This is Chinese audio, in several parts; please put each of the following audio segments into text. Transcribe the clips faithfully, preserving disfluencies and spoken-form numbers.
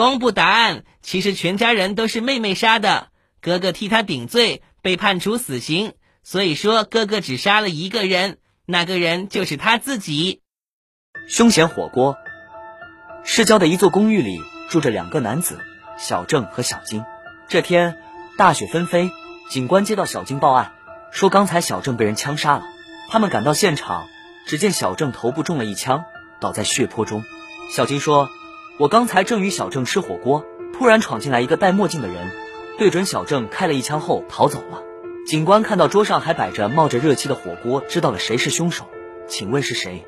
公布答案，其实全家人都是妹妹杀的，哥哥替他顶罪，被判处死刑，所以说哥哥只杀了一个人，那个人就是他自己。 凶嫌火锅。市郊的一座公寓里住着两个男子，小郑和小金。这天大雪纷飞，警官接到小金报案，说刚才小郑被人枪杀了。他们赶到现场，只见小郑头部中了一枪，倒在血泊中。小金说，我刚才正与小郑吃火锅，突然闯进来一个戴墨镜的人，对准小郑开了一枪后逃走了。警官看到桌上还摆着冒着热气的火锅，知道了谁是凶手，请问是谁？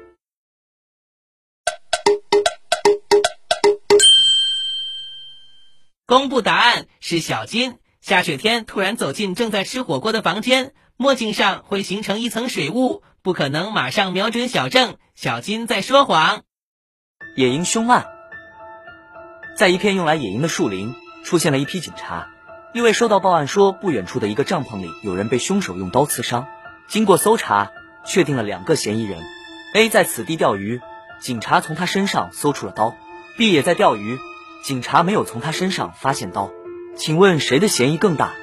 公布答案，是小金。下雪天突然走进正在吃火锅的房间，墨镜上会形成一层水雾，不可能马上瞄准小郑，小金在说谎。 野营凶案。在一片用来野营的树林，出现了一批警察，因为收到报案说不远处的一个帐篷里有人被凶手用刀刺伤。经过搜查，确定了两个嫌疑人。 A 在此地钓鱼，警察从他身上搜出了刀。 B 也在钓鱼，警察没有从他身上发现刀。请问谁的嫌疑更大？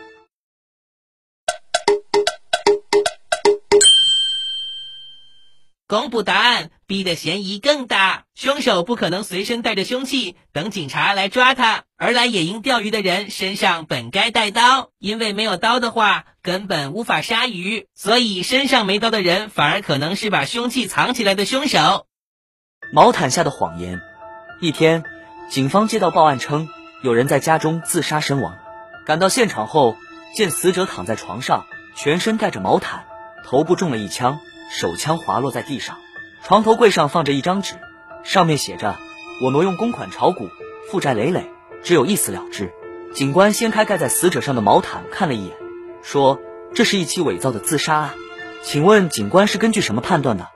公布答案 ，B 的嫌疑更大。凶手不可能随身带着凶器，等警察来抓他。而来野营钓鱼的人身上本该带刀，因为没有刀的话，根本无法杀鱼，所以身上没刀的人反而可能是把凶器藏起来的凶手。 毛毯下的谎言。一天，警方接到报案称，有人在家中自杀身亡。赶到现场后，见死者躺在床上，全身盖着毛毯，头部中了一枪，手枪滑落在地上。床头柜上放着一张纸，上面写着：我挪用公款炒股，负债累累，只有一死了之。警官掀开盖在死者上的毛毯看了一眼，说这是一起伪造的自杀案。请问警官是根据什么判断的？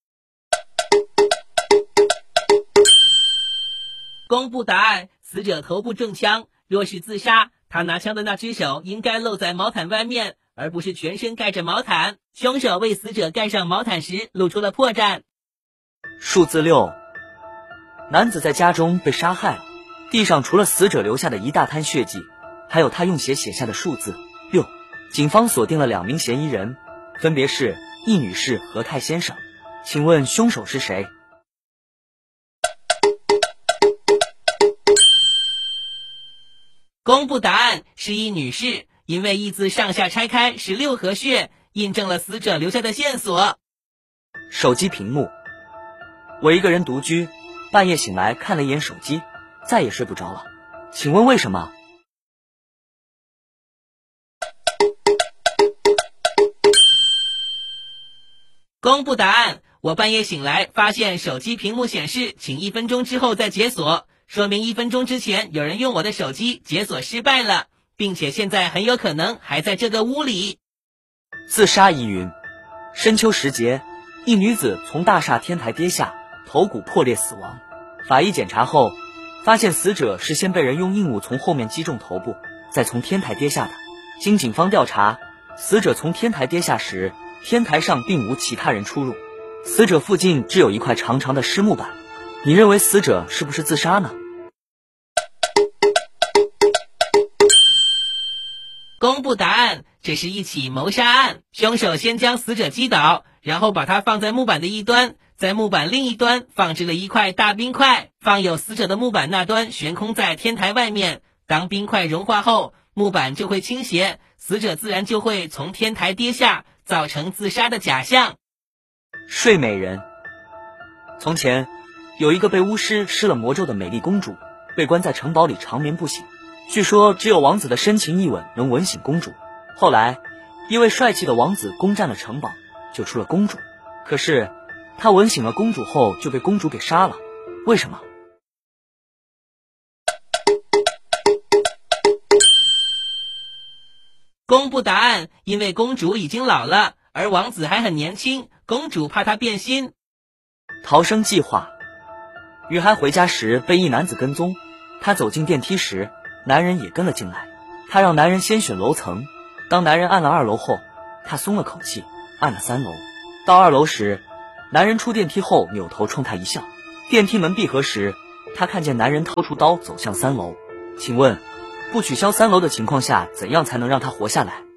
公布答案，死者头部中枪，若是自杀，他拿枪的那只手应该露在毛毯外面，而不是全身盖着毛毯。凶手为死者盖上毛毯时露出了破绽。 数字六。男子在家中被杀害了，地上除了死者留下的一大滩血迹，还有他用血写下的数字六。警方锁定了两名嫌疑人，分别是易女士和泰先生。请问凶手是谁？ 公布答案，是易女士，因为易字上下拆开是六合穴，印证了死者留下的线索。 手机屏幕。我一个人独居，半夜醒来看了一眼手机，再也睡不着了。请问为什么？ 公布答案，我半夜醒来发现手机屏幕显示请一分钟之后再解锁，说明一分钟之前有人用我的手机解锁失败了，并且现在很有可能还在这个屋里。 自杀疑云。深秋时节，一女子从大厦天台跌下，头骨破裂死亡。法医检查后发现死者是先被人用硬物从后面击中头部，再从天台跌下的。经警方调查，死者从天台跌下时，天台上并无其他人出入，死者附近只有一块长长的湿木板。你认为死者是不是自杀呢？ 公布答案，这是一起谋杀案。凶手先将死者击倒，然后把他放在木板的一端，在木板另一端放置了一块大冰块，放有死者的木板那端悬空在天台外面。当冰块融化后，木板就会倾斜，死者自然就会从天台跌下，造成自杀的假象。 睡美人。从前有一个被巫师施了魔咒的美丽公主，被关在城堡里长眠不醒。据说只有王子的深情一吻能吻醒公主。后来一位帅气的王子攻占了城堡，救出了公主。可是他吻醒了公主后就被公主给杀了，为什么？ 公布答案，因为公主已经老了，而王子还很年轻，公主怕他变心。 逃生计划。女孩回家时被一男子跟踪，她走进电梯时，男人也跟了进来。她让男人先选楼层，当男人按了二楼后，她松了口气，按了三楼。到二楼时，男人出电梯后扭头冲她一笑。电梯门闭合时， 他看见男人掏出刀走向三楼。请问，不取消三楼的情况下，怎样才能让他活下来？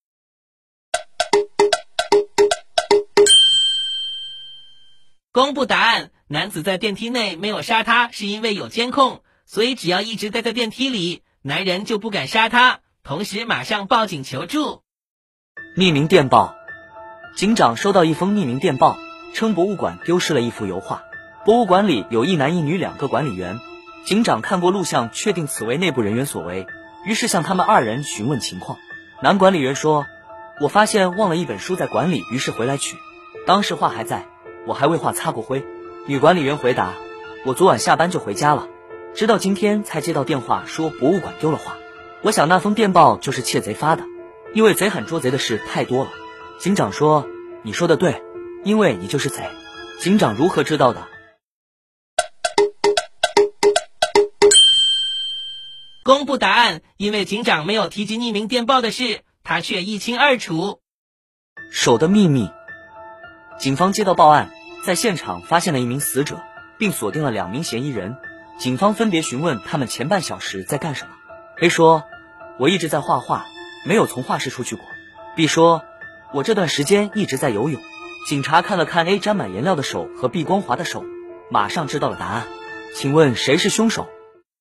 公布答案，男子在电梯内没有杀他，是因为有监控，所以只要一直待在电梯里，男人就不敢杀他，同时马上报警求助。 匿名电报。警长收到一封匿名电报，称博物馆丢失了一幅油画。博物馆里有一男一女两个管理员，警长看过录像，确定此为内部人员所为，于是向他们二人询问情况。男管理员说，我发现忘了一本书在馆里，于是回来取，当时画还在，我还为画擦过灰。女管理员回答，我昨晚下班就回家了，直到今天才接到电话说博物馆丢了画。我想那封电报就是窃贼发的，因为贼喊捉贼的事太多了。警长说，你说的对，因为你就是贼。警长如何知道的？ 公布答案，因为警长没有提及匿名电报的事，他却一清二楚。 手的秘密。警方接到报案，在现场发现了一名死者，并锁定了两名嫌疑人。警方分别询问他们前半小时在干什么。A 说，我一直在画画，没有从画室出去过。B 说，我这段时间一直在游泳。警察看了看 A 沾满颜料的手和 B 光滑的手，马上知道了答案。请问谁是凶手？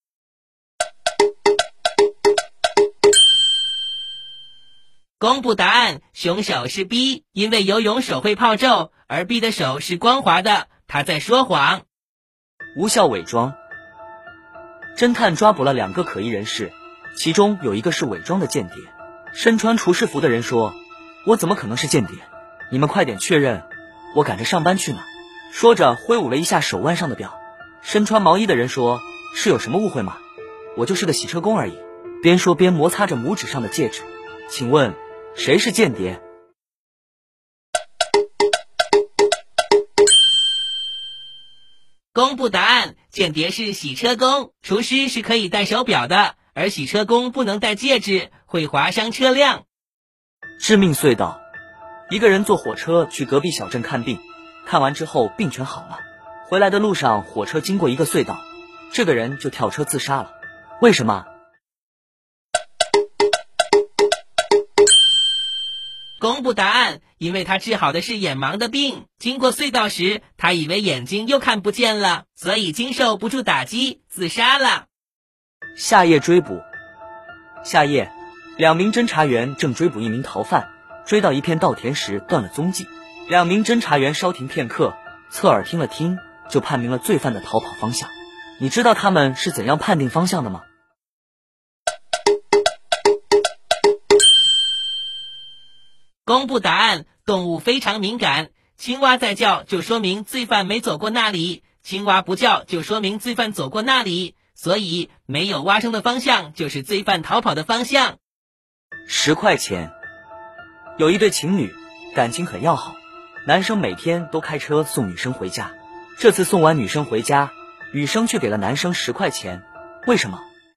公布答案，凶手是 B， 因为游泳手会泡皱，而 B 的手是光滑的，他在说谎。 无效伪装。侦探抓捕了两个可疑人士，其中有一个是伪装的间谍。身穿厨师服的人说，我怎么可能是间谍？你们快点确认，我赶着上班去呢。说着挥舞了一下手腕上的表。身穿毛衣的人说，是有什么误会吗？我就是个洗车工而已。边说边摩擦着拇指上的戒指。请问谁是间谍？ 公布答案，间谍是洗车工，厨师是可以戴手表的，而洗车工不能戴戒指，会划伤车辆。 致命隧道。一个人坐火车去隔壁小镇看病，看完之后病全好了，回来的路上火车经过一个隧道，这个人就跳车自杀了。为什么？ 公布答案，因为他治好的是眼盲的病，经过隧道时，他以为眼睛又看不见了，所以经受不住打击，自杀了。 夏夜追捕。夏夜，两名侦查员正追捕一名逃犯，追到一片稻田时断了踪迹。两名侦查员稍停片刻，侧耳听了听，就判明了罪犯的逃跑方向。你知道他们是怎样判定方向的吗？ 公布答案，动物非常敏感，青蛙在叫就说明罪犯没走过那里，青蛙不叫就说明罪犯走过那里，所以没有蛙声的方向就是罪犯逃跑的方向。 十块钱。有一对情侣，感情很要好，男生每天都开车送女生回家，这次送完女生回家，女生却给了男生十块钱，为什么？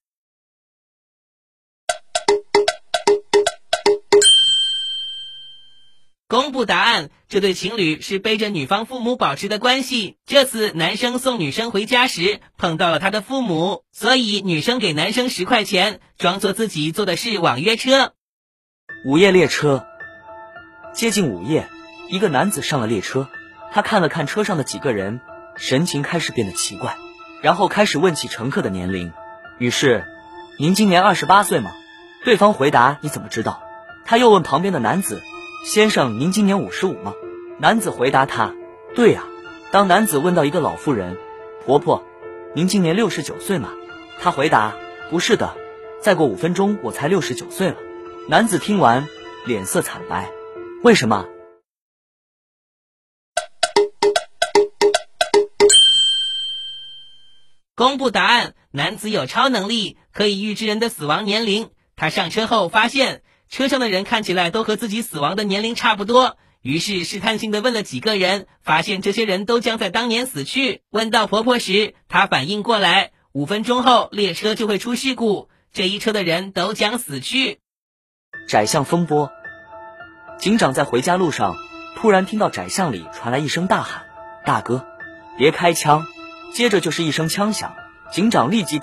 公布答案，这对情侣是背着女方父母保持的关系，这次男生送女生回家时碰到了他的父母，所以女生给男生十块钱，装作自己坐的是网约车。 午夜列车。接近午夜，一个男子上了列车，他看了看车上的几个人，神情开始变得奇怪，然后开始问起乘客的年龄。于是，您今年二十八岁吗？对方回答，你怎么知道？他又问旁边的男子，先生，您今年五十五吗？男子回答他，对呀。当男子问到一个老妇人，婆婆，您今年六十九岁吗？他回答，不是的，再过五分钟我才六十九岁了。男子听完，脸色惨白，为什么？ 公布答案，男子有超能力，可以预知人的死亡年龄。他上车后发现车上的人看起来都和自己死亡的年龄差不多，于是试探性地问了几个人，发现这些人都将在当年死去。问到婆婆时，她反应过来，五分钟后列车就会出事故，这一车的人都将死去。 窄巷风波。警长在回家路上，突然听到窄巷里传来一声大喊，大哥，别开枪。接着就是一声枪响， 警长立即